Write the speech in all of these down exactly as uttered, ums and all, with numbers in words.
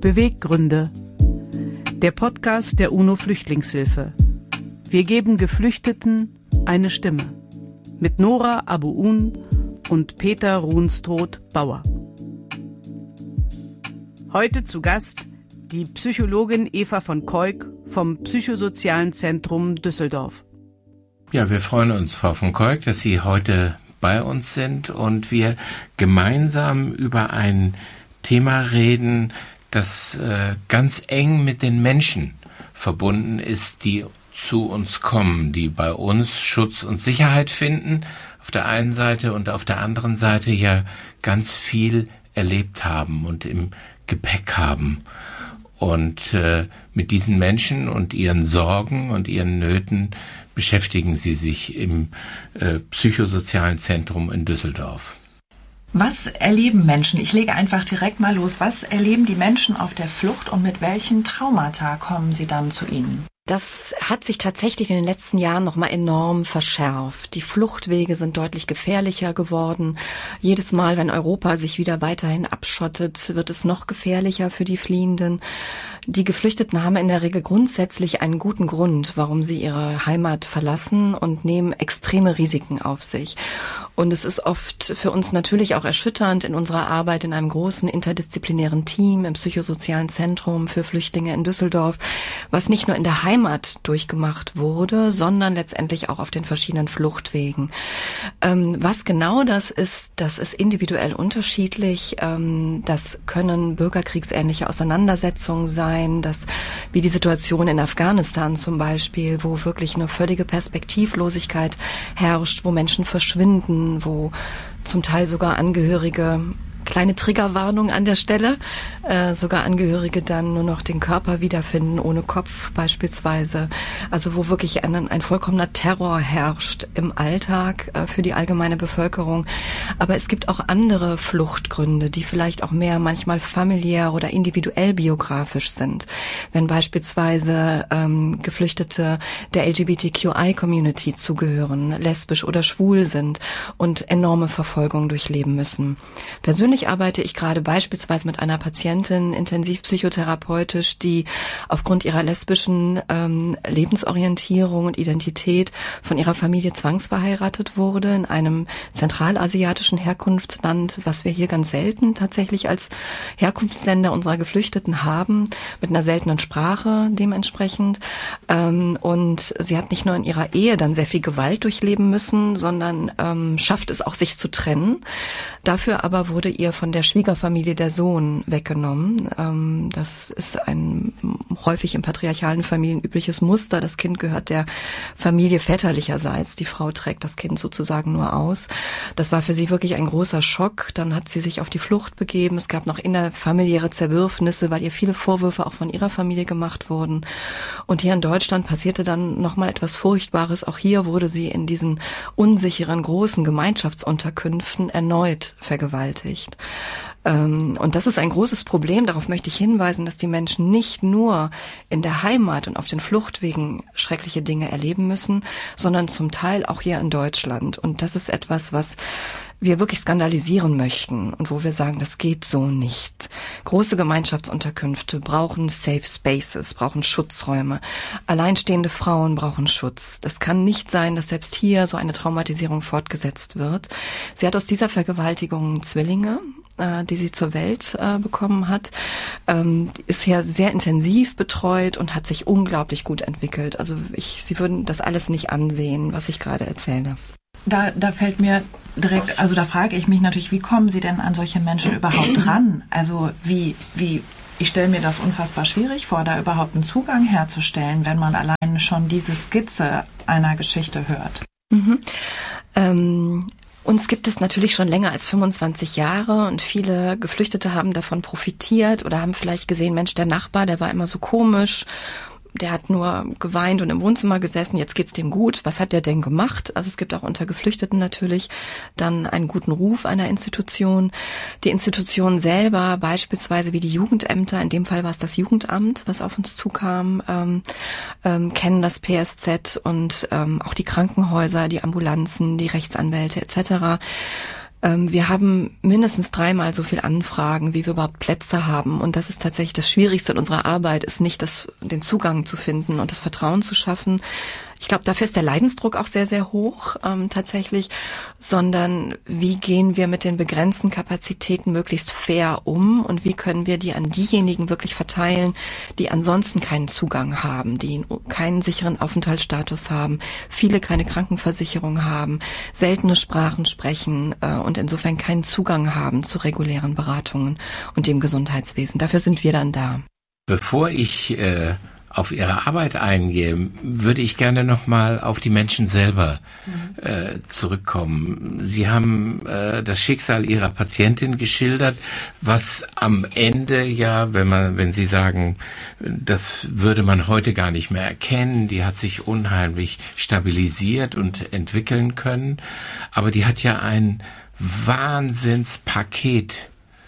Beweggründe. Der Podcast der UNO-Flüchtlingshilfe. Wir geben Geflüchteten eine Stimme. Mit Nora Abu-Un und Peter Runstroth-Bauer. Heute zu Gast die Psychologin Eva von Koik vom Psychosozialen Zentrum Düsseldorf. Ja, wir freuen uns, Frau von Koik, dass Sie heute bei uns sind und wir gemeinsam über ein Thema reden, das äh, ganz eng mit den Menschen verbunden ist, die zu uns kommen, die bei uns Schutz und Sicherheit finden, auf der einen Seite und auf der anderen Seite ja ganz viel erlebt haben und im Gepäck haben. Und äh, mit diesen Menschen und ihren Sorgen und ihren Nöten beschäftigen Sie sich im äh, Psychosozialen Zentrum in Düsseldorf. Was erleben Menschen? Ich lege einfach direkt mal los. Was erleben die Menschen auf der Flucht und mit welchen Traumata kommen sie dann zu Ihnen? Das hat sich tatsächlich in den letzten Jahren noch mal enorm verschärft. Die Fluchtwege sind deutlich gefährlicher geworden. Jedes Mal, wenn Europa sich wieder weiterhin abschottet, wird es noch gefährlicher für die Fliehenden. Die Geflüchteten haben in der Regel grundsätzlich einen guten Grund, warum sie ihre Heimat verlassen und nehmen extreme Risiken auf sich. Und es ist oft für uns natürlich auch erschütternd in unserer Arbeit in einem großen interdisziplinären Team im Psychosozialen Zentrum für Flüchtlinge in Düsseldorf, was nicht nur in der Heimat durchgemacht wurde, sondern letztendlich auch auf den verschiedenen Fluchtwegen. Ähm, was genau das ist, das ist individuell unterschiedlich. Ähm, das können bürgerkriegsähnliche Auseinandersetzungen sein, das, wie die Situation in Afghanistan zum Beispiel, wo wirklich eine völlige Perspektivlosigkeit herrscht, wo Menschen verschwinden, wo zum Teil sogar Angehörige, kleine Triggerwarnung an der Stelle, äh, sogar Angehörige dann nur noch den Körper wiederfinden, ohne Kopf beispielsweise. Also wo wirklich ein, ein vollkommener Terror herrscht im Alltag äh, für die allgemeine Bevölkerung. Aber es gibt auch andere Fluchtgründe, die vielleicht auch mehr manchmal familiär oder individuell biografisch sind. Wenn beispielsweise ähm, Geflüchtete der L G B T Q I-Community zugehören, lesbisch oder schwul sind und enorme Verfolgung durchleben müssen. Persönlich Ich arbeite ich gerade beispielsweise mit einer Patientin intensivpsychotherapeutisch, die aufgrund ihrer lesbischen ähm, Lebensorientierung und Identität von ihrer Familie zwangsverheiratet wurde in einem zentralasiatischen Herkunftsland, was wir hier ganz selten tatsächlich als Herkunftsländer unserer Geflüchteten haben, mit einer seltenen Sprache dementsprechend. Ähm, und sie hat nicht nur in ihrer Ehe dann sehr viel Gewalt durchleben müssen, sondern ähm, schafft es auch, sich zu trennen. Dafür aber wurde ihr von der Schwiegerfamilie der Sohn weggenommen. Ähm, das ist ein häufig in patriarchalen Familien übliches Muster. Das Kind gehört der Familie väterlicherseits. Die Frau trägt das Kind sozusagen nur aus. Das war für sie wirklich ein großer Schock. Dann hat sie sich auf die Flucht begeben. Es gab noch innerfamiliäre Zerwürfnisse, weil ihr viele Vorwürfe auch von ihrer Familie gemacht wurden. Und hier in Deutschland passierte dann nochmal etwas Furchtbares. Auch hier wurde sie in diesen unsicheren, großen Gemeinschaftsunterkünften erneut vergewaltigt. Und das ist ein großes Problem. Darauf möchte ich hinweisen, dass die Menschen nicht nur in der Heimat und auf den Fluchtwegen schreckliche Dinge erleben müssen, sondern zum Teil auch hier in Deutschland. Und das ist etwas, was wir wirklich skandalisieren möchten und wo wir sagen, das geht so nicht. Große Gemeinschaftsunterkünfte brauchen Safe Spaces, brauchen Schutzräume. Alleinstehende Frauen brauchen Schutz. Das kann nicht sein, dass selbst hier so eine Traumatisierung fortgesetzt wird. Sie hat aus dieser Vergewaltigung Zwillinge, äh, die sie zur Welt äh, bekommen hat, ähm, ist hier sehr intensiv betreut und hat sich unglaublich gut entwickelt. Also ich, Sie würden das alles nicht ansehen, was ich gerade erzähle. Da, da fällt mir direkt, also da frage ich mich natürlich, wie kommen Sie denn an solche Menschen überhaupt ran? Also wie, wie, ich stelle mir das unfassbar schwierig vor, da überhaupt einen Zugang herzustellen, wenn man allein schon diese Skizze einer Geschichte hört. Mhm. Ähm Uns gibt es natürlich schon länger als fünfundzwanzig Jahre und viele Geflüchtete haben davon profitiert oder haben vielleicht gesehen, Mensch, der Nachbar, der war immer so komisch, der hat nur geweint und im Wohnzimmer gesessen, jetzt geht's dem gut. Was hat der denn gemacht? Also es gibt auch unter Geflüchteten natürlich dann einen guten Ruf einer Institution. Die Institution selber, beispielsweise wie die Jugendämter, in dem Fall war es das Jugendamt, was auf uns zukam, ähm, ähm, kennen das P S Z und ähm, auch die Krankenhäuser, die Ambulanzen, die Rechtsanwälte et cetera. Wir haben mindestens dreimal so viel Anfragen, wie wir überhaupt Plätze haben. Und das ist tatsächlich das Schwierigste in unserer Arbeit, ist nicht das, den Zugang zu finden und das Vertrauen zu schaffen. Ich glaube, dafür ist der Leidensdruck auch sehr, sehr hoch ähm, tatsächlich, sondern wie gehen wir mit den begrenzten Kapazitäten möglichst fair um und wie können wir die an diejenigen wirklich verteilen, die ansonsten keinen Zugang haben, die keinen sicheren Aufenthaltsstatus haben, viele keine Krankenversicherung haben, seltene Sprachen sprechen äh, und insofern keinen Zugang haben zu regulären Beratungen und dem Gesundheitswesen. Dafür sind wir dann da. Bevor ich äh auf Ihre Arbeit eingehe, würde ich gerne nochmal auf die Menschen selber äh, zurückkommen. Sie haben äh, das Schicksal Ihrer Patientin geschildert, was am Ende ja, wenn man, wenn Sie sagen, das würde man heute gar nicht mehr erkennen, die hat sich unheimlich stabilisiert und entwickeln können, aber die hat ja ein Wahnsinnspaket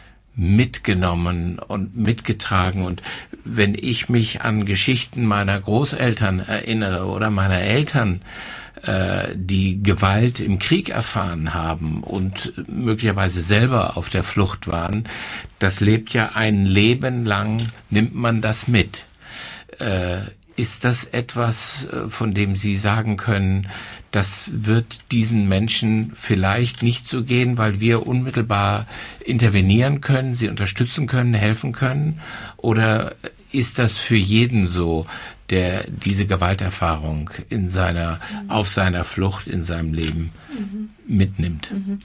mitgenommen und mitgetragen. Und wenn ich mich an Geschichten meiner Großeltern erinnere oder meiner Eltern, äh, die Gewalt im Krieg erfahren haben und möglicherweise selber auf der Flucht waren, das lebt ja ein Leben lang, nimmt man das mit. Äh, ist das etwas, von dem Sie sagen können, das wird diesen Menschen vielleicht nicht so gehen, weil wir unmittelbar intervenieren können, sie unterstützen können, helfen können? Oder ist das für jeden so, der diese Gewalterfahrung in seiner, mhm. auf seiner Flucht in seinem Leben mhm. mitnimmt? Mhm.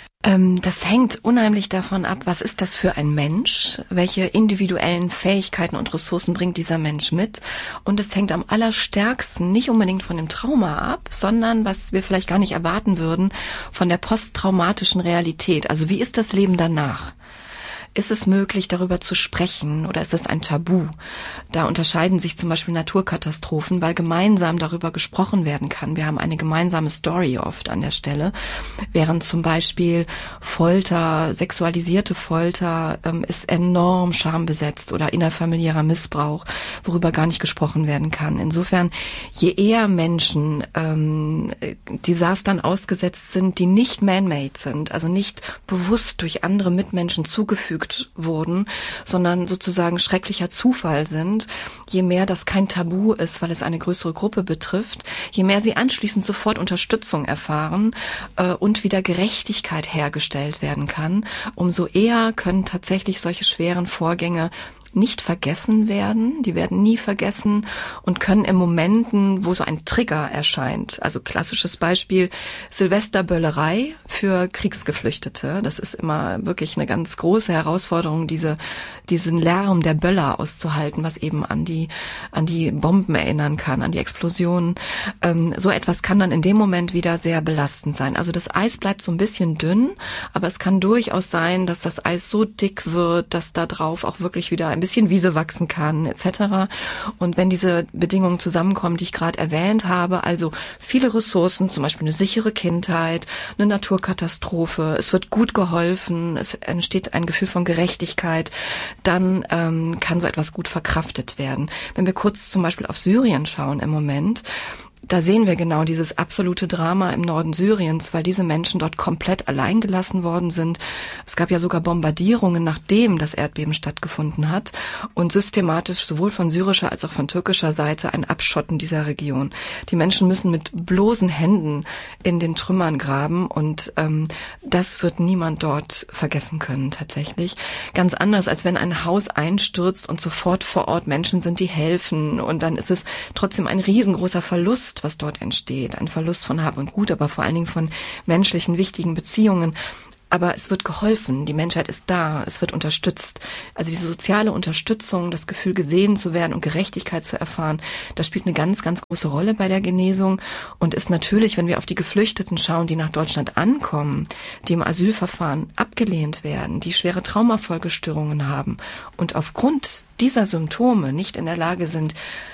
Das hängt unheimlich davon ab, was ist das für ein Mensch, welche individuellen Fähigkeiten und Ressourcen bringt dieser Mensch mit. Und es hängt am allerstärksten nicht unbedingt von dem Trauma ab, sondern, was wir vielleicht gar nicht erwarten würden, von der posttraumatischen Realität. Also wie ist das Leben danach? Ist es möglich, darüber zu sprechen oder ist es ein Tabu? Da unterscheiden sich zum Beispiel Naturkatastrophen, weil gemeinsam darüber gesprochen werden kann. Wir haben eine gemeinsame Story oft an der Stelle, während zum Beispiel Folter, sexualisierte Folter ähm, ist enorm schambesetzt oder innerfamiliärer Missbrauch, worüber gar nicht gesprochen werden kann. Insofern, je eher Menschen ähm, Desastern ausgesetzt sind, die nicht man-made sind, also nicht bewusst durch andere Mitmenschen zugefügt wurden, sondern sozusagen schrecklicher Zufall sind, je mehr das kein Tabu ist, weil es eine größere Gruppe betrifft, je mehr sie anschließend sofort Unterstützung erfahren äh, und wieder Gerechtigkeit hergestellt werden kann, umso eher können tatsächlich solche schweren Vorgänge nicht vergessen werden, die werden nie vergessen und können in Momenten, wo so ein Trigger erscheint, also klassisches Beispiel Silvesterböllerei für Kriegsgeflüchtete, das ist immer wirklich eine ganz große Herausforderung, diese diesen Lärm der Böller auszuhalten, was eben an die an die Bomben erinnern kann, an die Explosionen. Ähm, so etwas kann dann in dem Moment wieder sehr belastend sein. Also das Eis bleibt so ein bisschen dünn, aber es kann durchaus sein, dass das Eis so dick wird, dass da drauf auch wirklich wieder ein bisschen Wiese wachsen kann, et cetera. Und wenn diese Bedingungen zusammenkommen, die ich gerade erwähnt habe, also viele Ressourcen, zum Beispiel eine sichere Kindheit, eine Naturkatastrophe, es wird gut geholfen, es entsteht ein Gefühl von Gerechtigkeit, dann ähm, kann so etwas gut verkraftet werden. Wenn wir kurz zum Beispiel auf Syrien schauen im Moment, da sehen wir genau dieses absolute Drama im Norden Syriens, weil diese Menschen dort komplett allein gelassen worden sind. Es gab ja sogar Bombardierungen, nachdem das Erdbeben stattgefunden hat und systematisch sowohl von syrischer als auch von türkischer Seite ein Abschotten dieser Region. Die Menschen müssen mit bloßen Händen in den Trümmern graben und ähm, das wird niemand dort vergessen können tatsächlich. Ganz anders, als wenn ein Haus einstürzt und sofort vor Ort Menschen sind, die helfen und dann ist es trotzdem ein riesengroßer Verlust, was dort entsteht. Ein Verlust von Hab und Gut, aber vor allen Dingen von menschlichen, wichtigen Beziehungen. Aber es wird geholfen, die Menschheit ist da, es wird unterstützt. Also diese soziale Unterstützung, das Gefühl gesehen zu werden und Gerechtigkeit zu erfahren, das spielt eine ganz, ganz große Rolle bei der Genesung und ist natürlich, wenn wir auf die Geflüchteten schauen, die nach Deutschland ankommen, die im Asylverfahren abgelehnt werden, die schwere Traumafolgestörungen haben und aufgrund dieser Symptome nicht in der Lage sind,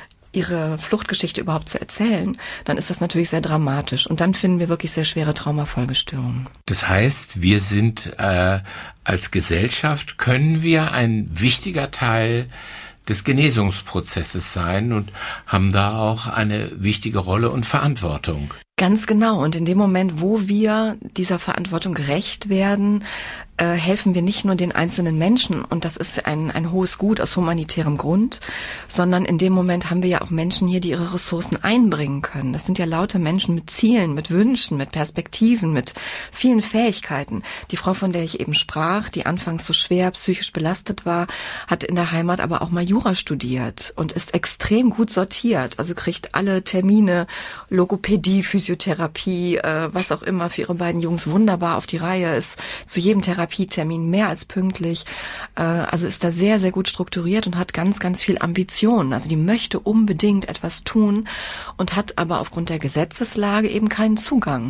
ihre Fluchtgeschichte überhaupt zu erzählen, dann ist das natürlich sehr dramatisch. Und dann finden wir wirklich sehr schwere Traumafolgestörungen. Das heißt, wir sind äh, als Gesellschaft, können wir ein wichtiger Teil des Genesungsprozesses sein und haben da auch eine wichtige Rolle und Verantwortung. Ganz genau. Und in dem Moment, wo wir dieser Verantwortung gerecht werden, äh, helfen wir nicht nur den einzelnen Menschen, und das ist ein, ein hohes Gut aus humanitärem Grund, sondern in dem Moment haben wir ja auch Menschen hier, die ihre Ressourcen einbringen können. Das sind ja lauter Menschen mit Zielen, mit Wünschen, mit Perspektiven, mit vielen Fähigkeiten. Die Frau, von der ich eben sprach, die anfangs so schwer psychisch belastet war, hat in der Heimat aber auch mal Jura studiert und ist extrem gut sortiert, also kriegt alle Termine, Logopädie, Physiotherapie, äh, was auch immer für ihre beiden Jungs wunderbar auf die Reihe, ist zu jedem Therapeuten Therapietermin mehr als pünktlich, äh, also ist da sehr, sehr gut strukturiert und hat ganz, ganz viel Ambition. Also die möchte unbedingt etwas tun und hat aber aufgrund der Gesetzeslage eben keinen Zugang.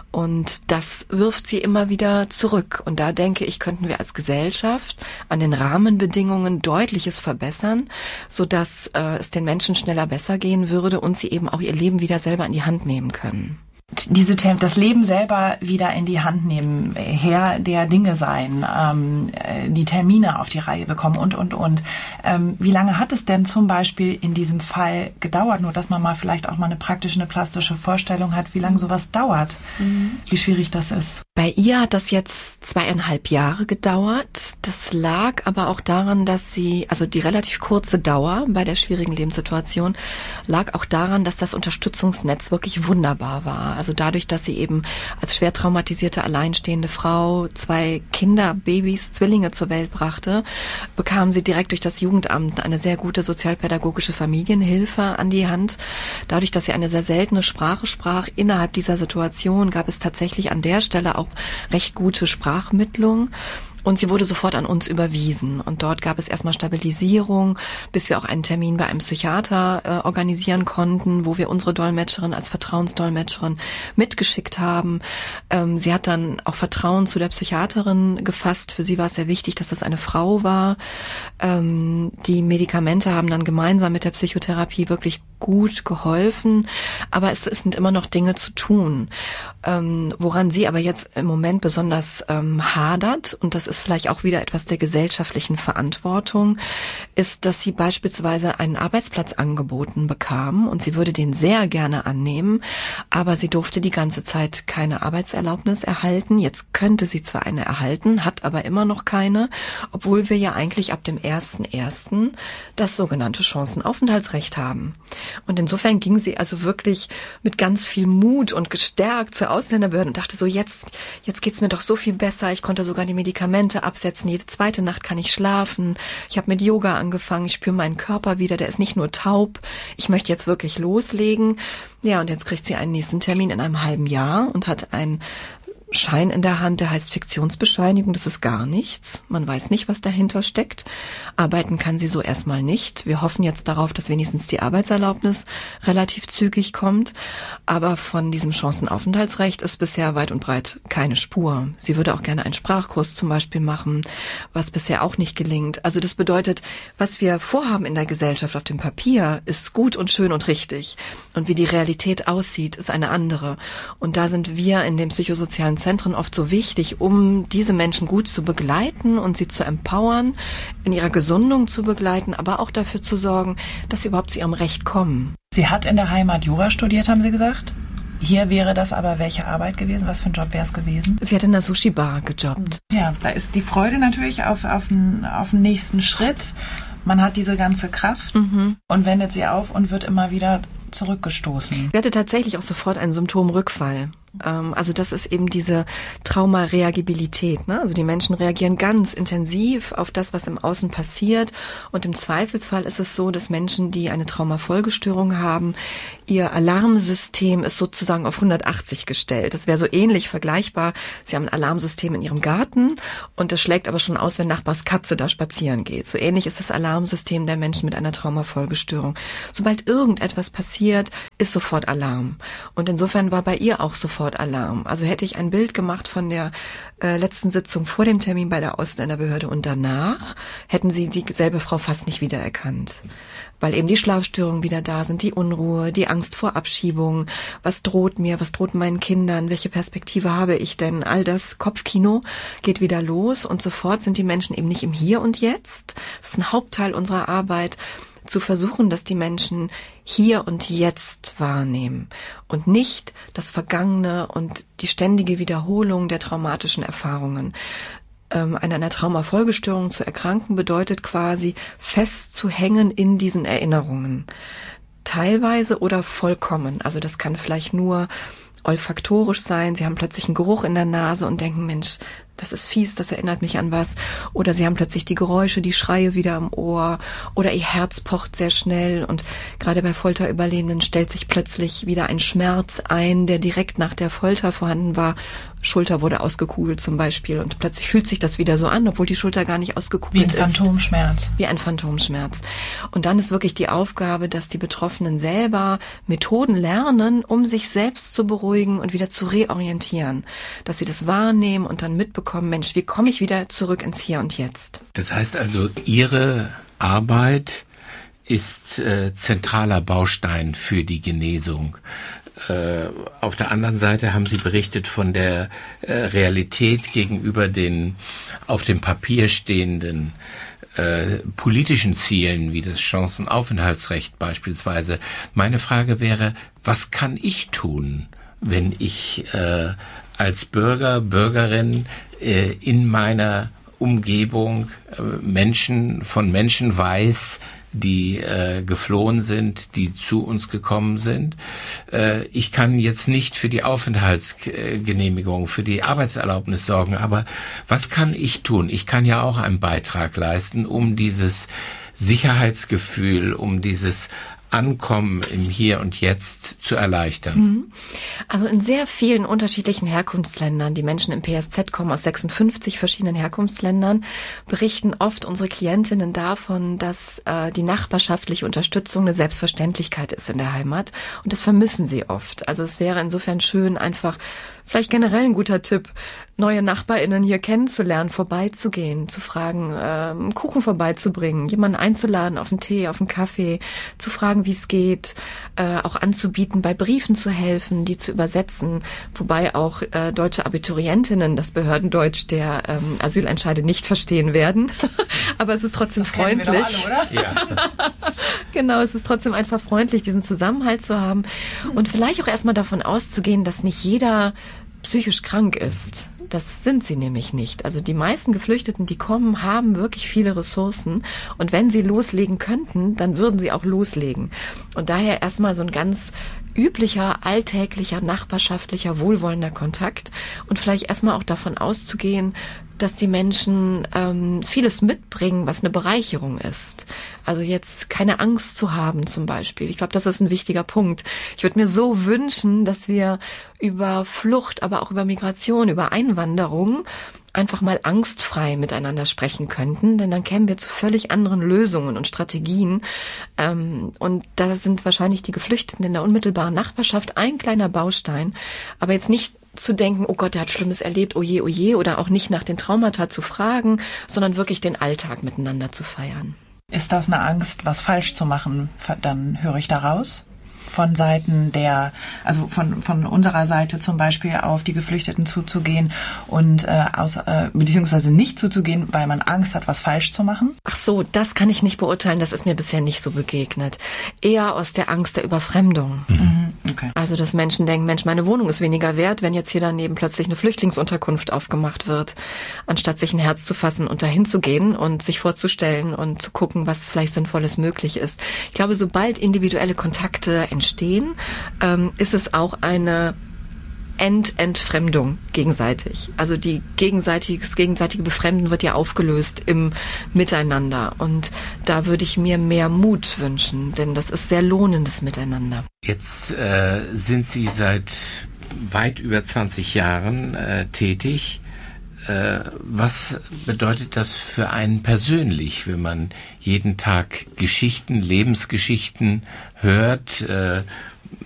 Und das wirft sie immer wieder zurück. Und da denke ich, könnten wir als Gesellschaft an den Rahmenbedingungen Deutliches verbessern, sodass äh, es den Menschen schneller besser gehen würde und sie eben auch ihr Leben wieder selber in die Hand nehmen können. Diese Themen, das Leben selber wieder in die Hand nehmen, Herr der Dinge sein, ähm, die Termine auf die Reihe bekommen und, und, und. Ähm, wie lange hat es denn zum Beispiel in diesem Fall gedauert? Nur, dass man mal vielleicht auch mal eine praktische, eine plastische Vorstellung hat, wie lange sowas dauert, mhm. wie schwierig das ist. Bei ihr hat das jetzt zweieinhalb Jahre gedauert. Das lag aber auch daran, dass sie, also die relativ kurze Dauer bei der schwierigen Lebenssituation, lag auch daran, dass das Unterstützungsnetz wirklich wunderbar war. Also dadurch, dass sie eben als schwer traumatisierte, alleinstehende Frau zwei Kinder, Babys, Zwillinge zur Welt brachte, bekam sie direkt durch das Jugendamt eine sehr gute sozialpädagogische Familienhilfe an die Hand. Dadurch, dass sie eine sehr seltene Sprache sprach, innerhalb dieser Situation gab es tatsächlich an der Stelle auch recht gute Sprachmittlung. Und sie wurde sofort an uns überwiesen. Und dort gab es erstmal Stabilisierung, bis wir auch einen Termin bei einem Psychiater äh, organisieren konnten, wo wir unsere Dolmetscherin als Vertrauensdolmetscherin mitgeschickt haben. Ähm, sie hat dann auch Vertrauen zu der Psychiaterin gefasst. Für sie war es sehr wichtig, dass das eine Frau war. Ähm, die Medikamente haben dann gemeinsam mit der Psychotherapie wirklich gut geholfen. Aber es, es sind immer noch Dinge zu tun. Ähm, woran sie aber jetzt im Moment besonders ähm, hadert, und das ist vielleicht auch wieder etwas der gesellschaftlichen Verantwortung, ist, dass sie beispielsweise einen Arbeitsplatz angeboten bekam und sie würde den sehr gerne annehmen, aber sie durfte die ganze Zeit keine Arbeitserlaubnis erhalten. Jetzt könnte sie zwar eine erhalten, hat aber immer noch keine, obwohl wir ja eigentlich ab dem ersten ersten das sogenannte Chancenaufenthaltsrecht haben. Und insofern ging sie also wirklich mit ganz viel Mut und gestärkt zur Ausländerbehörde und dachte so, jetzt, jetzt geht's mir doch so viel besser. Ich konnte sogar die Medikamente absetzen. Jede zweite Nacht kann ich schlafen. Ich habe mit Yoga angefangen. Ich spüre meinen Körper wieder. Der ist nicht nur taub. Ich möchte jetzt wirklich loslegen. Ja, und jetzt kriegt sie einen nächsten Termin in einem halben Jahr und hat ein Schein in der Hand, der heißt Fiktionsbescheinigung, das ist gar nichts. Man weiß nicht, was dahinter steckt. Arbeiten kann sie so erstmal nicht. Wir hoffen jetzt darauf, dass wenigstens die Arbeitserlaubnis relativ zügig kommt. Aber von diesem Chancenaufenthaltsrecht ist bisher weit und breit keine Spur. Sie würde auch gerne einen Sprachkurs zum Beispiel machen, was bisher auch nicht gelingt. Also das bedeutet, was wir vorhaben in der Gesellschaft auf dem Papier, ist gut und schön und richtig. Und wie die Realität aussieht, ist eine andere. Und da sind wir in dem psychosozialen Zentren oft so wichtig, um diese Menschen gut zu begleiten und sie zu empowern, in ihrer Gesundung zu begleiten, aber auch dafür zu sorgen, dass sie überhaupt zu ihrem Recht kommen. Sie hat in der Heimat Jura studiert, haben Sie gesagt? Hier wäre das aber welche Arbeit gewesen? Was für ein Job wäre es gewesen? Sie hat in der Sushi-Bar gejobbt. Ja, da ist die Freude natürlich auf, auf, den, auf den nächsten Schritt. Man hat diese ganze Kraft mhm. und wendet sie auf und wird immer wieder zurückgestoßen. Sie hatte tatsächlich auch sofort einen Symptomrückfall. Also das ist eben diese Traumareagibilität, ne? Also die Menschen reagieren ganz intensiv auf das, was im Außen passiert. Und im Zweifelsfall ist es so, dass Menschen, die eine Traumafolgestörung haben, ihr Alarmsystem ist sozusagen auf hundertachtzig gestellt. Das wäre so ähnlich vergleichbar. Sie haben ein Alarmsystem in ihrem Garten und das schlägt aber schon aus, wenn Nachbars Katze da spazieren geht. So ähnlich ist das Alarmsystem der Menschen mit einer Traumafolgestörung. Sobald irgendetwas passiert, ist sofort Alarm. Und insofern war bei ihr auch sofort Alarm. Also hätte ich ein Bild gemacht von der äh, letzten Sitzung vor dem Termin bei der Ausländerbehörde und danach, hätten Sie dieselbe Frau fast nicht wiedererkannt. Weil eben die Schlafstörungen wieder da sind, die Unruhe, die Angst vor Abschiebung, was droht mir, was droht meinen Kindern, welche Perspektive habe ich denn? All das Kopfkino geht wieder los und sofort sind die Menschen eben nicht im Hier und Jetzt. Das ist ein Hauptteil unserer Arbeit, zu versuchen, dass die Menschen hier und jetzt wahrnehmen und nicht das Vergangene und die ständige Wiederholung der traumatischen Erfahrungen. Ähm, an einer Traumafolgestörung zu erkranken bedeutet quasi festzuhängen in diesen Erinnerungen. Teilweise oder vollkommen. Also das kann vielleicht nur olfaktorisch sein. Sie haben plötzlich einen Geruch in der Nase und denken, Mensch, das ist fies, das erinnert mich an was. Oder sie haben plötzlich die Geräusche, die Schreie wieder am Ohr. Oder ihr Herz pocht sehr schnell. Und gerade bei Folterüberlebenden stellt sich plötzlich wieder ein Schmerz ein, der direkt nach der Folter vorhanden war. Schulter wurde ausgekugelt zum Beispiel. Und plötzlich fühlt sich das wieder so an, obwohl die Schulter gar nicht ausgekugelt ist. Wie ein Phantomschmerz. Wie ein Phantomschmerz. Und dann ist wirklich die Aufgabe, dass die Betroffenen selber Methoden lernen, um sich selbst zu beruhigen und wieder zu reorientieren. Dass sie das wahrnehmen und dann mitbekommen, Mensch, wie komme ich wieder zurück ins Hier und Jetzt? Das heißt also, Ihre Arbeit ist äh, zentraler Baustein für die Genesung. Äh, auf der anderen Seite haben Sie berichtet von der äh, Realität gegenüber den auf dem Papier stehenden äh, politischen Zielen, wie das Chancenaufenthaltsrecht beispielsweise. Meine Frage wäre, was kann ich tun, wenn ich äh, als Bürger, Bürgerin äh, in meiner Umgebung äh, Menschen von Menschen weiß, die äh, geflohen sind, die zu uns gekommen sind. Äh, ich kann jetzt nicht für die Aufenthaltsgenehmigung, für die Arbeitserlaubnis sorgen, aber was kann ich tun? Ich kann ja auch einen Beitrag leisten, um dieses Sicherheitsgefühl, um dieses Ankommen im Hier und Jetzt zu erleichtern. Also in sehr vielen unterschiedlichen Herkunftsländern, die Menschen im P S Z kommen aus sechsundfünfzig verschiedenen Herkunftsländern, berichten oft unsere Klientinnen davon, dass äh, die nachbarschaftliche Unterstützung eine Selbstverständlichkeit ist in der Heimat und das vermissen sie oft. Also es wäre insofern schön, einfach vielleicht generell ein guter Tipp, neue NachbarInnen hier kennenzulernen, vorbeizugehen, zu fragen, ähm, Kuchen vorbeizubringen, jemanden einzuladen auf einen Tee, auf einen Kaffee, zu fragen, wie es geht, äh, auch anzubieten, bei Briefen zu helfen, die zu übersetzen, wobei auch äh, deutsche Abiturientinnen das Behördendeutsch der ähm, Asylentscheide nicht verstehen werden. Aber es ist trotzdem das freundlich. Kennen wir doch alle, oder? Ja. Genau, es ist trotzdem einfach freundlich, diesen Zusammenhalt zu haben und vielleicht auch erstmal davon auszugehen, dass nicht jeder psychisch krank ist. Das sind sie nämlich nicht. Also die meisten Geflüchteten, die kommen, haben wirklich viele Ressourcen. Und wenn sie loslegen könnten, dann würden sie auch loslegen. Und daher erstmal so ein ganz üblicher, alltäglicher, nachbarschaftlicher, wohlwollender Kontakt. Und vielleicht erstmal auch davon auszugehen, dass die Menschen ähm, vieles mitbringen, was eine Bereicherung ist. Also jetzt keine Angst zu haben zum Beispiel. Ich glaube, das ist ein wichtiger Punkt. Ich würde mir so wünschen, dass wir über Flucht, aber auch über Migration, über Einwanderung einfach mal angstfrei miteinander sprechen könnten, denn dann kämen wir zu völlig anderen Lösungen und Strategien. Ähm, und da sind wahrscheinlich die Geflüchteten in der unmittelbaren Nachbarschaft ein kleiner Baustein, aber jetzt nicht zu denken, oh Gott, der hat Schlimmes erlebt, oh je, oh je, oder auch nicht nach den Traumata zu fragen, sondern wirklich den Alltag miteinander zu feiern. Ist das eine Angst, was falsch zu machen? Dann höre ich da raus. Von Seiten der, also von von unserer Seite zum Beispiel auf die Geflüchteten zuzugehen und äh, aus, äh, beziehungsweise nicht zuzugehen, weil man Angst hat, was falsch zu machen? Ach so, das kann ich nicht beurteilen, das ist mir bisher nicht so begegnet. Eher aus der Angst der Überfremdung. Mhm. Okay. Also, dass Menschen denken, Mensch, meine Wohnung ist weniger wert, wenn jetzt hier daneben plötzlich eine Flüchtlingsunterkunft aufgemacht wird, anstatt sich ein Herz zu fassen und dahin zu gehen und sich vorzustellen und zu gucken, was vielleicht Sinnvolles möglich ist. Ich glaube, sobald individuelle Kontakte entstehen, ähm, ist es auch eine Ent Entfremdung gegenseitig. Also die gegenseitiges, gegenseitige Befremden wird ja aufgelöst im Miteinander. Und da würde ich mir mehr Mut wünschen, denn das ist sehr lohnendes Miteinander. Jetzt äh, sind Sie seit weit über zwanzig Jahren äh, tätig. Äh, was bedeutet das für einen persönlich, wenn man jeden Tag Geschichten, Lebensgeschichten hört, äh,